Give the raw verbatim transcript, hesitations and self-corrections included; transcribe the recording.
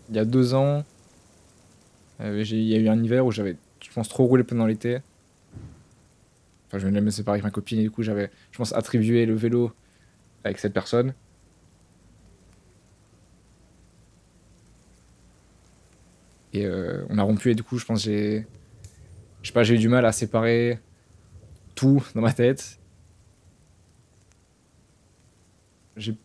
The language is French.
il y a deux ans, euh, j'ai- il y a eu un hiver où j'avais, je pense, trop roulé pendant l'été. Enfin, je venais de me séparer avec ma copine et du coup, j'avais, je pense, attribué le vélo avec cette personne. Et euh, on a rompu et du coup, je pense, j'ai, je sais pas, j'ai eu du mal à séparer tout dans ma tête. J'ai